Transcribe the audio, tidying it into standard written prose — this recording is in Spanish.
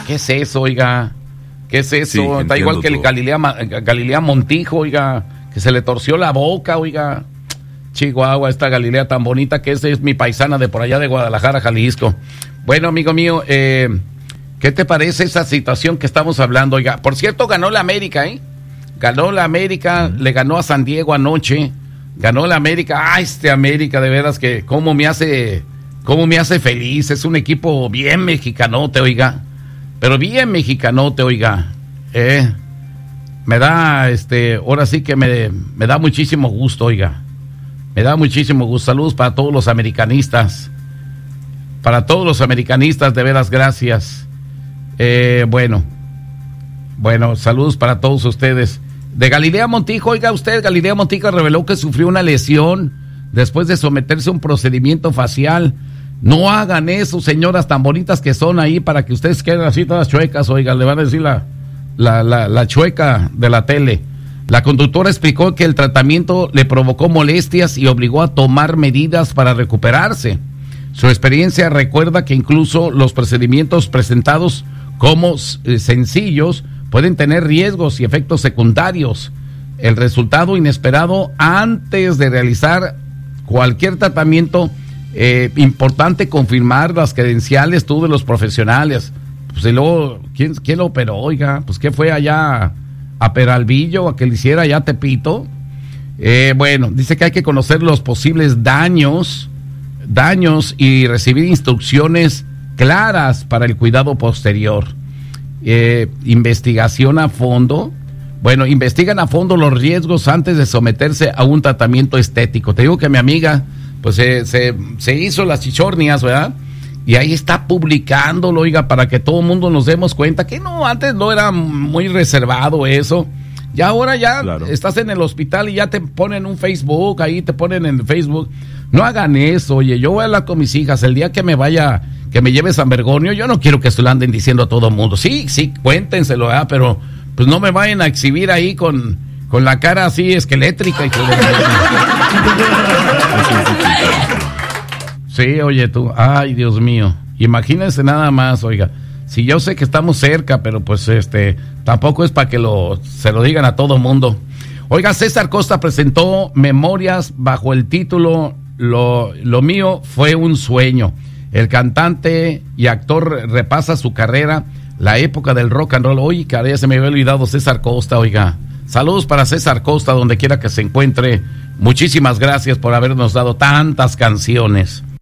¿Qué es eso, oiga? ¿Qué es eso? Sí, está igual que el todo. Galilea Montijo, oiga, que se le torció la boca, oiga. Chihuahua, esta Galilea tan bonita que es mi paisana de por allá de Guadalajara, Jalisco. Bueno, amigo mío, ¿qué te parece esa situación que estamos hablando? Oiga, por cierto, ganó la América, ¿eh? Ganó la América, le ganó a San Diego anoche. Ganó la América. América, de veras que cómo me hace feliz. Es un equipo bien mexicanote, oiga. Pero bien mexicanote, oiga. Me da, ahora sí que me da muchísimo gusto, oiga. Me da muchísimo gusto. Saludos para todos los americanistas. Para todos los americanistas, de veras, gracias. Bueno, saludos para todos ustedes. De Galilea Montijo, oiga usted, Galilea Montijo reveló que sufrió una lesión después de someterse a un procedimiento facial. No hagan eso, señoras tan bonitas que son ahí, para que ustedes queden así todas chuecas, oiga, le van a decir la chueca de la tele. La conductora explicó que el tratamiento le provocó molestias y obligó a tomar medidas para recuperarse. Su experiencia recuerda que incluso los procedimientos presentados como sencillos pueden tener riesgos y efectos secundarios. El resultado inesperado antes de realizar cualquier tratamiento, importante confirmar las credenciales de los profesionales. Pues y luego, ¿quién lo operó? Oiga, pues ¿qué fue allá a Peralvillo, a que le hiciera allá a Tepito? Bueno, dice que hay que conocer los posibles daños y recibir instrucciones claras para el cuidado posterior. Investigación a fondo. Bueno, investigan a fondo los riesgos antes de someterse a un tratamiento estético. Te digo que mi amiga, pues se hizo las chichornias, ¿verdad? Y ahí está publicándolo, oiga, para que todo el mundo nos demos cuenta que no, antes no era muy reservado eso. Ya ahora claro, estás en el hospital y ya te ponen un Facebook, ahí te ponen en Facebook. No hagan eso, oye, yo voy a hablar con mis hijas, el día que me lleve San Bergonio, yo no quiero que se lo anden diciendo a todo el mundo. Sí, cuéntenselo, ¿verdad? Pero pues no me vayan a exhibir ahí con la cara así esquelétrica. Sí, oye tú, ay Dios mío, imagínense nada más, oiga. Si yo sé que estamos cerca, pero pues tampoco es para que se lo digan a todo mundo. Oiga, César Costa presentó memorias bajo el título Lo mío fue un sueño. El cantante y actor repasa su carrera, la época del rock and roll. Oye, caray, se me había olvidado César Costa, oiga. Saludos para César Costa, donde quiera que se encuentre. Muchísimas gracias por habernos dado tantas canciones.